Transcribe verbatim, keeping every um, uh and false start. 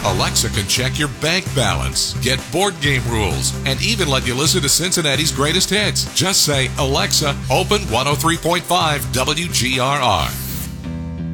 Alexa can check your bank balance, get board game rules, and even let you listen to Cincinnati's greatest hits. Just say, Alexa, open one oh three point five W G R R.